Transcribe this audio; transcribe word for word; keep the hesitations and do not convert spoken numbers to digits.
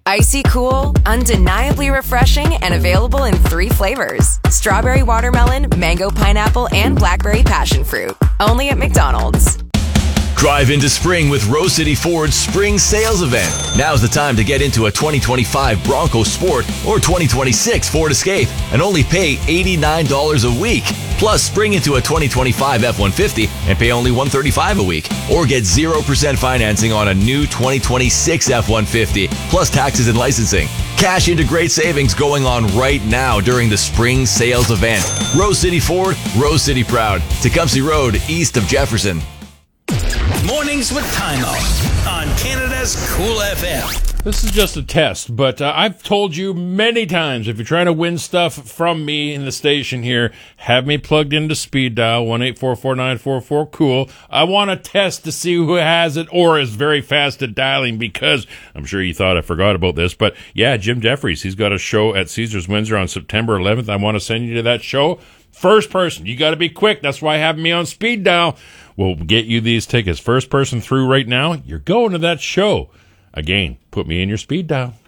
Icy cool, undeniably refreshing, and available in three flavors. Strawberry watermelon, mango pineapple, and blackberry passion fruit. Only at McDonald's. Drive into spring with Rose City Ford's spring sales event. Now's the time to get into a twenty twenty-five Bronco Sport or twenty twenty-six Ford Escape and only pay eighty-nine dollars a week. Plus, spring into a twenty twenty-five F one fifty and pay only one hundred thirty-five dollars a week. Or get zero percent financing on a new twenty twenty-six F one fifty, plus taxes and licensing. Cash into great savings going on right now during the spring sales event. Rose City Ford, Rose City proud. Tecumseh Road, east of Jefferson. Mornings with Time Out on Canada's Cool F M. This is just a test, but uh, I've told you many times, if you're trying to win stuff from me in the station here, have me plugged into speed dial, one eight four four nine four four cool. I want to test to see who has it or is very fast at dialing, because I'm sure you thought I forgot about this, but yeah, Jim Jeffries, he's got a show at Caesars Windsor on September eleventh. I want to send you to that show. First person, you got to be quick. That's why having me on speed dial will get you these tickets. First person through right now, you're going to that show. Again, put me in your speed dial.